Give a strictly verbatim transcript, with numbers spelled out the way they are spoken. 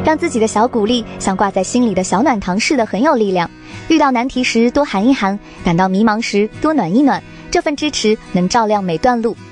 让自己的小鼓励像挂在心里的小暖糖似的很有力量。遇到难题时多喊一喊，感到迷茫时多暖一暖，这份支持能照亮每段路。